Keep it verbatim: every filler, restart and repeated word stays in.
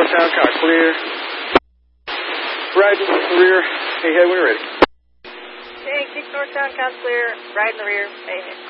northbound, car clear. Right in the rear, hey, head when you're ready. Okay, six northbound, car clear. Right in the rear, hey, head.